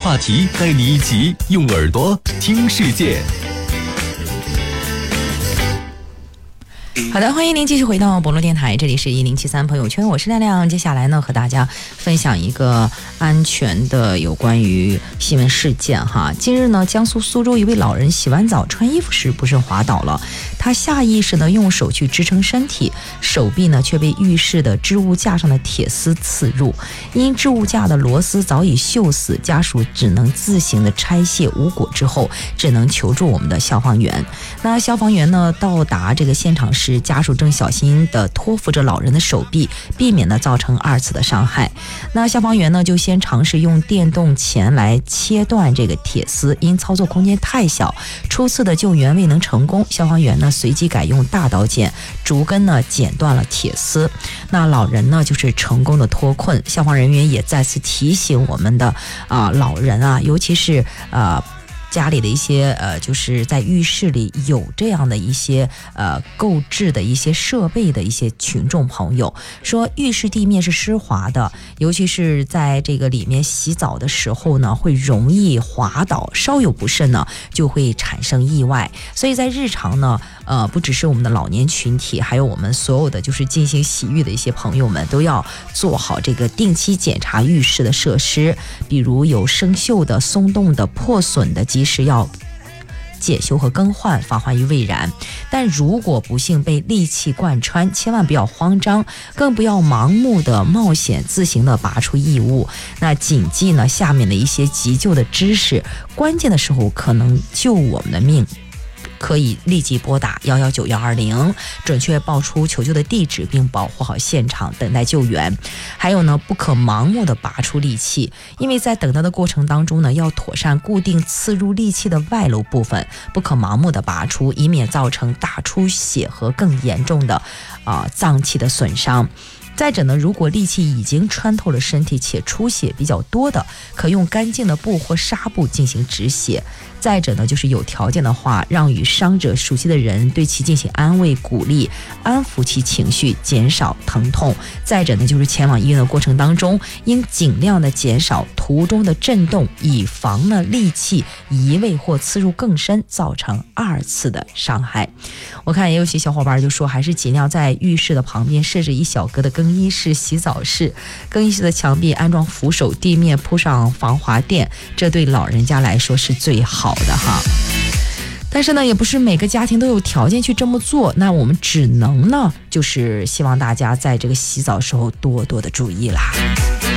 话题，带你一起用耳朵听世界。 好的，欢迎您继续回到博洛电台，这里是1073朋友圈，我是亮亮。接下来呢，和大家分享一个安全的有关于新闻事件哈。近日呢，江苏苏州一位老人洗完澡穿衣服时不慎滑倒了，他下意识呢用手去支撑身体，手臂呢却被浴室的置物架上的铁丝刺入，因置物架的螺丝早已锈死，家属只能自行的拆卸，无果之后只能求助我们的消防员。那消防员呢到达这个现场时，家属正小心地托扶着老人的手臂，避免呢造成二次的伤害。那消防员呢就先尝试用电动钳来切断这个铁丝，因操作空间太小，初次的救援未能成功。消防员呢随即改用大刀剪，逐根呢剪断了铁丝。那老人呢就是成功的脱困。消防人员也再次提醒我们的老人啊，尤其是家里的一些就是在浴室里有这样的一些购置的一些设备的一些群众朋友，说浴室地面是湿滑的，尤其是在这个里面洗澡的时候呢，会容易滑倒，稍有不慎呢就会产生意外。所以在日常呢不只是我们的老年群体，还有我们所有的就是进行洗浴的一些朋友们，都要做好这个定期检查浴室的设施，比如有生锈的、松动的、破损的，及时要检修和更换，防患于未然。但如果不幸被利器贯穿，千万不要慌张，更不要盲目的冒险自行的拔出异物。那谨记呢下面的一些急救的知识，关键的时候可能救我们的命。可以立即拨打119、120，准确报出求救的地址，并保护好现场，等待救援。还有呢，不可盲目的拔出利器，因为在等待的过程当中呢，要妥善固定刺入利器的外露部分，不可盲目的拔出，以免造成大出血和更严重的脏器的损伤。再者呢，如果利器已经穿透了身体且出血比较多的，可用干净的布或纱布进行止血。再者呢，就是有条件的话，让与伤者熟悉的人对其进行安慰鼓励，安抚其情绪，减少疼痛。再者呢，就是前往医院的过程当中，应尽量的减少途中的震动，以防呢利器移位或刺入更深，造成二次的伤害。我看也有些小伙伴就说，还是尽量在浴室的旁边设置一小格的更衣室、洗澡室，更衣室的墙壁安装扶手，地面铺上防滑垫，这对老人家来说是最好的哈。但是呢，也不是每个家庭都有条件去这么做，那我们只能呢，就是希望大家在这个洗澡时候多多的注意啦。